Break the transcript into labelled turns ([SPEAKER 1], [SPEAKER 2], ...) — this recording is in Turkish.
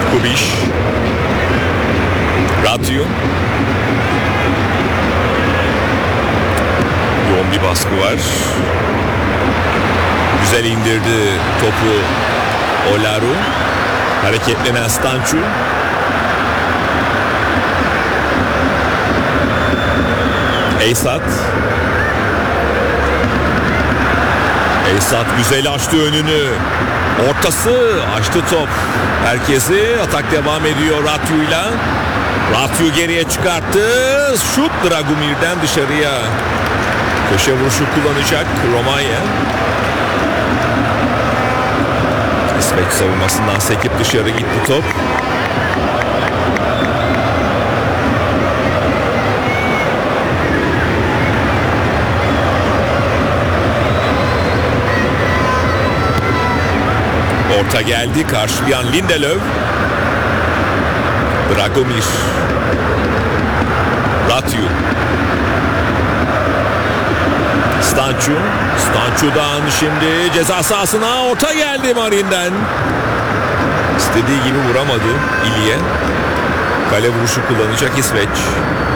[SPEAKER 1] Kubiş. Ratio. Yoğun bir baskı var. Güzel indirdi topu Olaru. Hareketlenen Stancu. Eysat. Eysat güzel açtı önünü. Ortası açtı top. Herkesi atak devam ediyor Ratio'yla. Ratio geriye çıkarttı. Şut Dragomir'den dışarıya. Köşe vuruşu kullanacak Romanya. İsveç savunmasından sekip dışarı gitti top. Orta geldi, karşılayan Lindelöf. Dragomir. Ratio. Stancu'dan şimdi ceza sahasına orta geldi Marin'den. İstediği gibi vuramadı İlye. Kale vuruşu kullanacak İsveç.